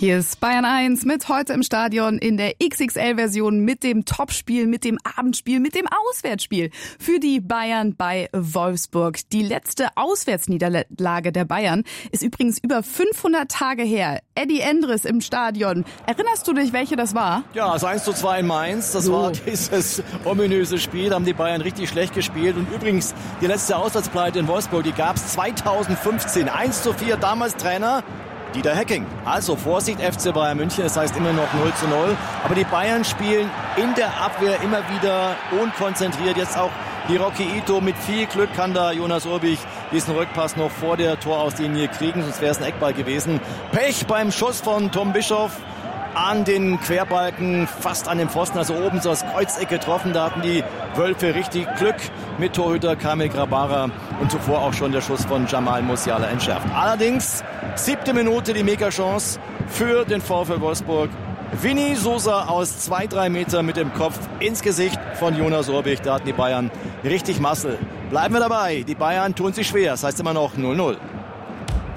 Hier ist Bayern 1 mit heute im Stadion in der XXL-Version mit dem Topspiel, mit dem Abendspiel, mit dem Auswärtsspiel für die Bayern bei Wolfsburg. Die letzte Auswärtsniederlage der Bayern ist übrigens über 500 Tage her. Eddie Endres im Stadion. Erinnerst du dich, welche das war? Ja, das 1:2 in Mainz. Das war dieses ominöse Spiel. Da haben die Bayern richtig schlecht gespielt. Und übrigens, die letzte Auswärtspleite in Wolfsburg, die gab es 2015. 1:4, damals Trainer Dieter Hecking. Also Vorsicht, FC Bayern München, das heißt immer noch 0:0. Aber die Bayern spielen in der Abwehr immer wieder unkonzentriert. Jetzt auch Hiroki Ito, mit viel Glück kann da Jonas Urbich diesen Rückpass noch vor der Torauslinie kriegen, sonst wäre es ein Eckball gewesen. Pech beim Schuss von Tom Bischoff an den Querbalken, fast an den Pfosten, also oben so das Kreuzeck getroffen. Da hatten die Wölfe richtig Glück mit Torhüter Kamil Grabara und zuvor auch schon der Schuss von Jamal Musiala entschärft. Allerdings 7. Minute die Megachance für den VfL Wolfsburg. Vini Sousa aus 2-3 Meter mit dem Kopf ins Gesicht von Jonas Urbich. Da hatten die Bayern richtig Massel. Bleiben wir dabei. Die Bayern tun sich schwer. Das heißt immer noch 0:0.